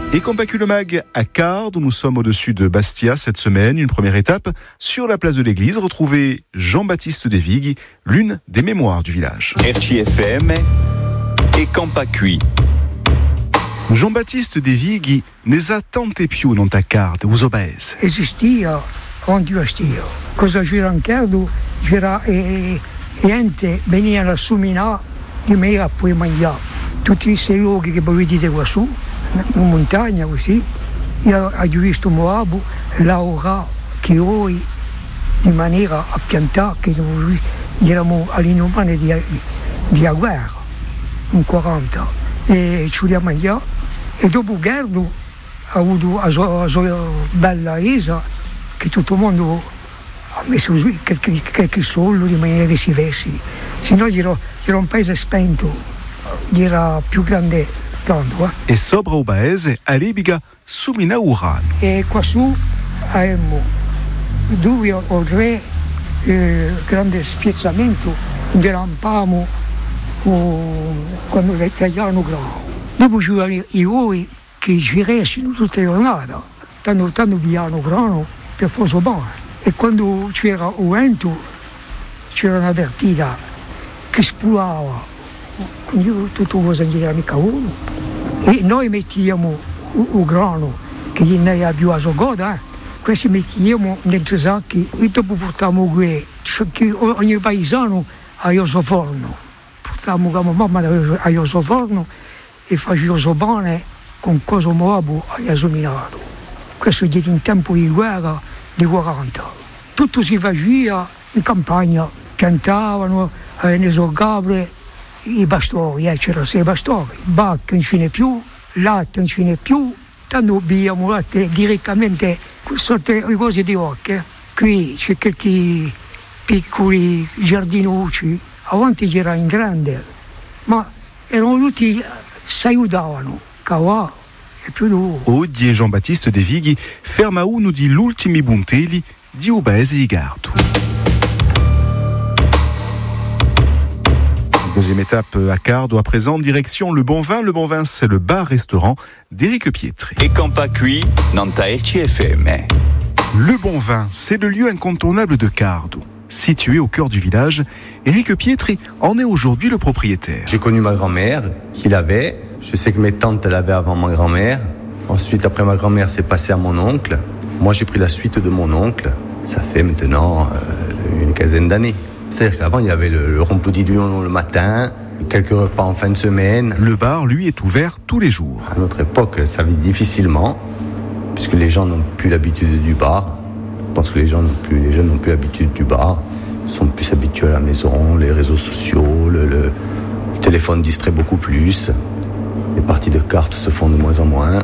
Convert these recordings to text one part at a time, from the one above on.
Et Compacu le Mag à Cardes, nous sommes au-dessus de Bastia cette semaine. Une première étape sur la place de l'église. Retrouvez Jean-Baptiste Desvigues, l'une des mémoires du village. RCFM e Compacu. Jean-Baptiste Desvigues ne sa tante più non ta Carde, uso paese. Esistia onde io stia. Cosa gira in Cardo? Gira gente venivano a Sumina di me a poi mangiare. Tutti questi luoghi che voi vedete qua su, in montagna così, io ho visto Moabu lavorare che noi in maniera a piantare che noi eravamo all'inumane di guerra, in 40, e ci vogliamo mangiare. E dopo Gardo ha avuto la sua bella resa che tutto il mondo ha messo qualche soldo di maniera che si vessi, se no era un paese spento, era più grande tanto. E sopra o paese a Libiga Sumina Urano. E qua su abbiamo 2 o 3 grandi spiazzamenti, derampavamo quando tagliavano grano. Dopo c'erano i uoi che girassero tutta la giornata, tanto piano grano per forza bene. E quando c'era un vento, c'era una vertida che spulava, quindi tutto cosa girava mica uno. E noi mettiamo il grano che gli ne ha più a sogoda, questi mettiamo dentro sacchi e dopo portiamo qui, ogni paesano ha il suo forno. Portiamo come mamma ha il suo forno e faceva bene con cosa Moabu ha somminato. Questo è in tempo di guerra di 40. Tutto si faceva in campagna, cantavano, ne giocavano i bastori, c'erano 6 bastori, bacche non ce n'è più, latte non ce n'è più, tanto abbiamo latte direttamente sotto le cose di occhio. Qui c'è qualche piccoli giardinucci, avanti c'era in grande, ma erano tutti, si aiutavano, cavà e più duro. Oggi Jean-Baptiste Desvigues ferma uno degli ultimi buntelli di Ubese di Gardu. Deuxième étape à Cardo, à présent, direction Le Bon Vin. Le Bon Vin, c'est le bar-restaurant d'Éric Pietri. E Compacu dans ta RCFM. Le Bon Vin, c'est le lieu incontournable de Cardo. Situé au cœur du village, Éric Pietri en est aujourd'hui le propriétaire. J'ai connu ma grand-mère qui l'avait. Je sais que mes tantes l'avaient avant ma grand-mère. Ensuite, après ma grand-mère, c'est passé à mon oncle. Moi, j'ai pris la suite de mon oncle. Ça fait maintenant une quinzaine d'années. C'est-à-dire qu'avant, il y avait le rompoudi du lion le matin, quelques repas en fin de semaine. Le bar, lui, est ouvert tous les jours. À notre époque, ça vit difficilement, puisque les gens n'ont plus l'habitude du bar. Je pense que les jeunes n'ont plus l'habitude du bar. Ils sont plus habitués à la maison, les réseaux sociaux, le téléphone distrait beaucoup plus. Les parties de cartes se font de moins en moins.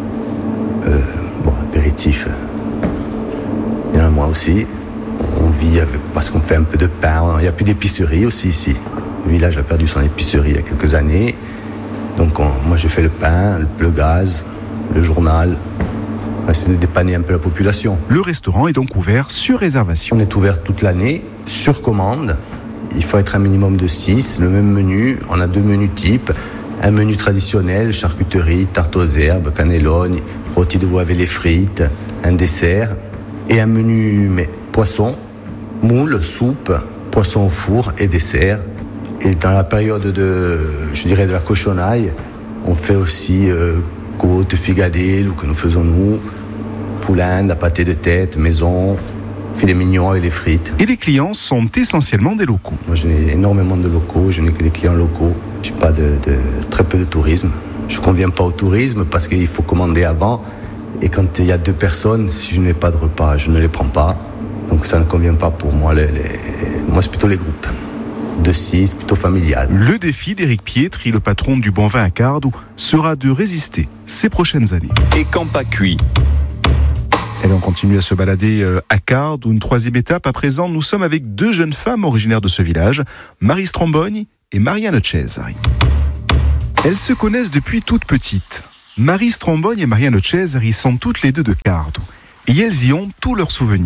Apéritif, il y en a moins aussi. On vit parce qu'on fait un peu de pain. Il n'y a plus d'épicerie aussi ici. Le village a perdu son épicerie il y a quelques années. Donc moi j'ai fait le pain, le gaz, le journal. C'est de dépanner un peu la population. Le restaurant est donc ouvert sur réservation. On est ouvert toute l'année, sur commande. Il faut être un minimum de 6. Le même menu, on a 2 menus types. Un menu traditionnel, charcuterie, tarte aux herbes, cannelloni, rôti de veau avec les frites, un dessert. Et un menu poisson, moule, soupe, poisson au four et dessert. Et dans la période de la cochonaille, on fait aussi côte, figadelle, que nous faisons nous, poulain, pâté de tête, maison, filet mignon avec les frites. Et les clients sont essentiellement des locaux. Moi, je n'ai énormément de locaux, je n'ai que des clients locaux. Je n'ai pas très peu de tourisme. Je ne conviens pas au tourisme parce qu'il faut commander avant. Et quand il y a 2 personnes, si je n'ai pas de repas, je ne les prends pas. Donc ça ne convient pas pour moi. Moi, c'est plutôt les groupes. De 6, plutôt familial. Le défi d'Éric Pietri, le patron du Bon Vin à Cardo, sera de résister ces prochaines années. Et Compacu. Et on continue à se balader à Cardo. Une 3e étape. À présent, nous sommes avec 2 jeunes femmes originaires de ce village, Marie Stromboni et Marianne Cesari. Elles se connaissent depuis toutes petites. Marie Stromboni et Marianne Cesari sont toutes les 2 de Cardo. Et elles y ont tous leurs souvenirs.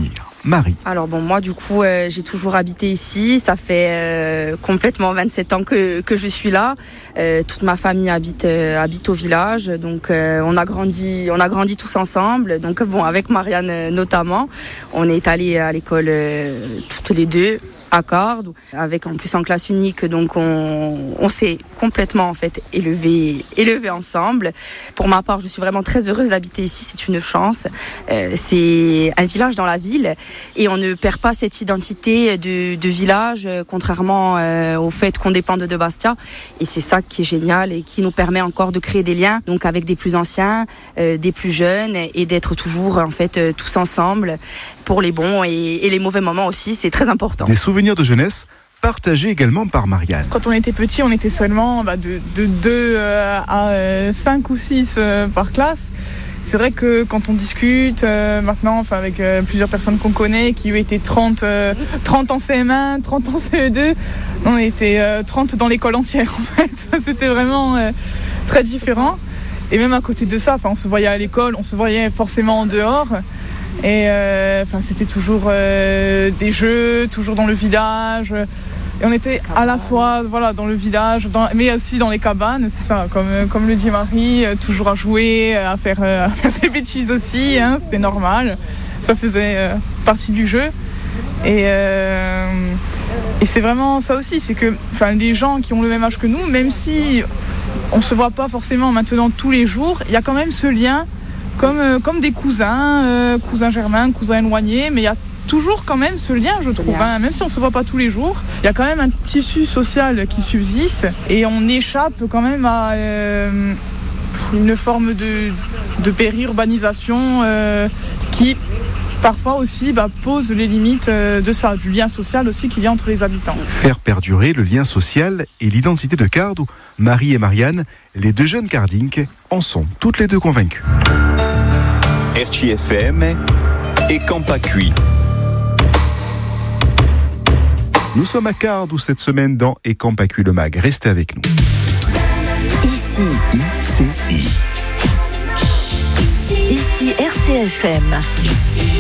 Marie. Alors bon, moi du coup, j'ai toujours habité ici. Ça fait complètement 27 ans que je suis là. Toute ma famille habite au village. Donc on a grandi tous ensemble. Donc bon, avec Marianne notamment, on est allés à l'école toutes les deux à Cordes, avec en plus en classe unique, donc on s'est complètement en fait élevé ensemble. Pour ma part, je suis vraiment très heureuse d'habiter ici, c'est une chance. C'est un village dans la ville et on ne perd pas cette identité de village, contrairement au fait qu'on dépende de Bastia. Et c'est ça qui est génial et qui nous permet encore de créer des liens, donc avec des plus anciens, des plus jeunes, et d'être toujours en fait tous ensemble pour les bons et les mauvais moments aussi, c'est très important. Des souvenirs de jeunesse partagés également par Marianne. Quand on était petit, on était seulement de 2 à 5 ou 6 par classe. C'est vrai que quand on discute maintenant, avec plusieurs personnes qu'on connaît, qui ont été 30 en CM1, 30 en CE2, on était 30 dans l'école entière en fait. C'était vraiment très différent. Et même à côté de ça, on se voyait à l'école, on se voyait forcément en dehors. Et c'était toujours des jeux, toujours dans le village. Et on était à la fois dans le village, mais aussi dans les cabanes, c'est ça, comme le dit Marie, toujours à jouer, à faire des bêtises aussi, hein, c'était normal. Ça faisait partie du jeu. Et c'est vraiment ça aussi, c'est que les gens qui ont le même âge que nous, même si on ne se voit pas forcément maintenant tous les jours, il y a quand même ce lien. Comme des cousins germains, cousins éloignés, mais il y a toujours quand même ce lien, je trouve, hein, même si on ne se voit pas tous les jours, il y a quand même un tissu social qui subsiste et on échappe quand même à une forme de périurbanisation qui parfois aussi pose les limites de ça, du lien social aussi qu'il y a entre les habitants. Faire perdurer le lien social et l'identité de Cardes, où Marie et Marianne, les deux jeunes cardinques, en sont toutes les deux convaincues. RCFM et Campacui. Nous sommes à Cardes cette semaine dans Et Campacui le Mag. Restez avec nous. Ici RCFM.